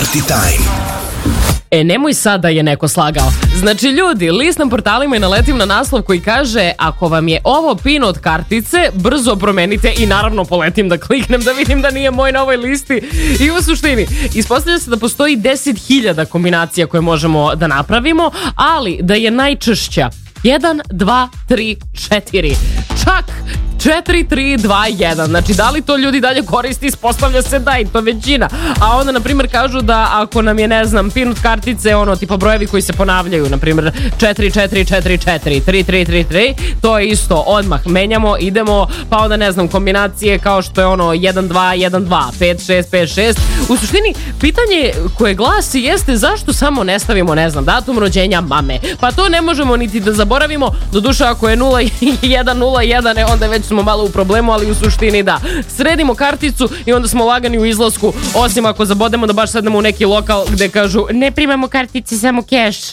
Party Time. Nemoj sad da je neko slagao. Znači ljudi, listam portalima i naletim na naslov koji kaže: ako vam je ovo pin od kartice, brzo promenite, i naravno poletim da kliknem da vidim da nije moj na ovoj listi. I u suštini, ispostavlja se da postoji 10.000 kombinacija koje možemo da napravimo, ali da je najčešća 1, 2, 3, 4. Čak 4, 3, 2, 1. Znači, da li to ljudi dalje koristi? Ispostavlja se da, i to većina. A onda, na primjer, kažu da ako nam je, ne znam, pin od kartice, ono, tipa brojevi koji se ponavljaju, na primjer 4, 4, 4, 4, 3, 3, 3, 3, to je isto, odmah menjamo, idemo, pa onda, ne znam, kombinacije kao što je ono 1, 2, 1, 2, 5, 6, 5, 6. U suštini, pitanje koje glasi jeste zašto samo ne stavimo, ne znam, datum rođenja mame. Pa to ne možemo niti da zaboravimo, doduše ako je 0, 1, 0, 1, onda već smo malo u problemu, ali u suštini da. Sredimo karticu i onda smo lagani u izlasku, osim ako zabodemo da baš sednemo u neki lokal gde kažu ne primamo kartice, samo keš.